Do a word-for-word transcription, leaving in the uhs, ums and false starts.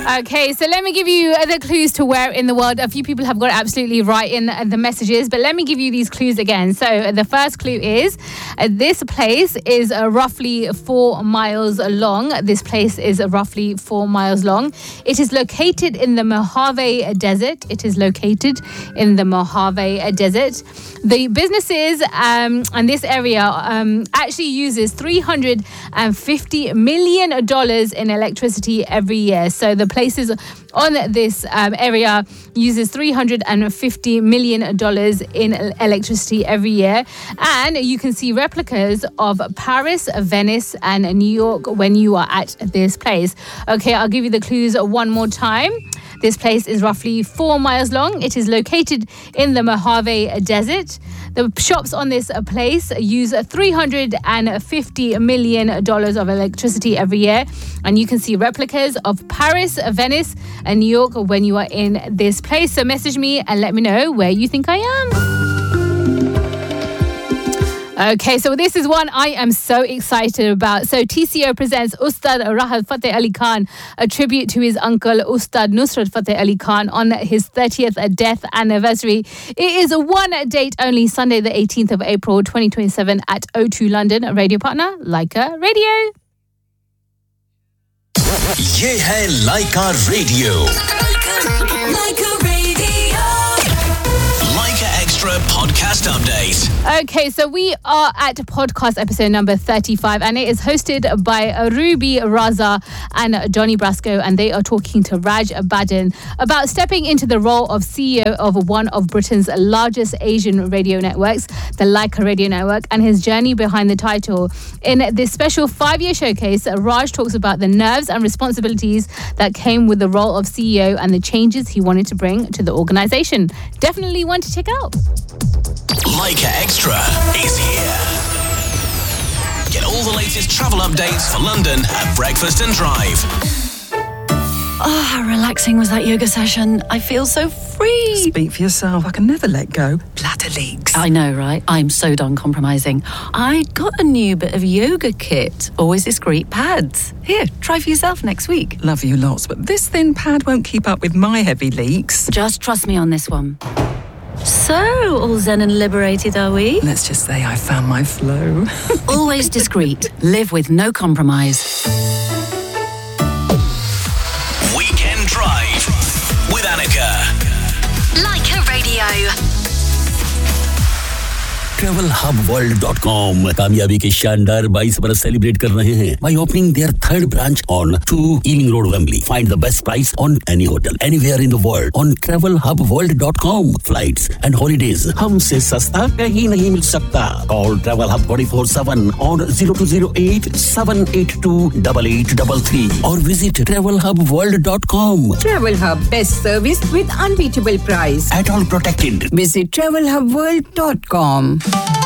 Okay, so let me give you the clues to where in the world. A few people have got it absolutely right in the messages, but let me give you these clues again. So the first clue is uh, this place is uh, roughly four miles long. This place is uh, roughly four miles long. It is located in the Mojave Desert. It is located in the Mojave Desert. The businesses um, and this area um, actually uses three hundred fifty million dollars in electricity every year. So the places on this um, area uses three hundred fifty million dollars in electricity every year. And you can see replicas of Paris, Venice, and New York when you are at this place. Okay, I'll give you the clues one more time. This place is roughly four miles long. It is located in the Mojave Desert. The shops on this place use three hundred fifty million dollars of electricity every year. And you can see replicas of Paris, Venice, and New York when you are in this place. So message me and let me know where you think I am. Okay, so this is one I am so excited about. So T C O presents Ustad Rahat Fateh Ali Khan, a tribute to his uncle Ustad Nusrat Fateh Ali Khan on his thirtieth death anniversary. It is a one date only, Sunday the eighteenth of April twenty twenty-seven at O two London. Radio partner, Leica Radio. ये है Leica Radio. Leica Radio. Leica Extra podcast update. Okay, so we are at podcast episode number thirty-five, and it is hosted by Ruby Raza and Johnny Brasco, and they are talking to Raj Badin about stepping into the role of C E O of one of Britain's largest Asian radio networks, the Leica Radio Network, and his journey behind the title. In this special five-year showcase, Raj talks about the nerves and responsibilities that came with the role of C E O and the changes he wanted to bring to the organisation. Definitely one to check out. Leica Extra is here. Get all the latest travel updates for London at Breakfast and Drive. Oh, how relaxing was that yoga session. I feel so free. Speak for yourself. I can never let go. Bladder leaks. I know, right? I'm so done compromising. I got a new bit of yoga kit. Always discreet pads. Here, try for yourself next week. Love you lots, but this thin pad won't keep up with my heavy leaks. Just trust me on this one. So, all zen and liberated, are we? Let's just say I found my flow. Always discreet. Live with no compromise. Weekend Drive with Annika. Leica Radio. travel hub world dot com कामयाबी के शानदार बाईस बरस celebrate कर रहे हैं by opening their third branch on two Ealing Road, Wembley. Find the best price on any hotel anywhere in the world on travel hub world dot com. Flights and holidays हमसे सस्ता कहीं नहीं मिल सकता. Call Travel Hub twenty-four seven on zero two zero eight seven eight two eight eight three three or visit travel hub world dot com. Travel Hub, best service with unbeatable price. At all protected. Visit travel hub world dot com.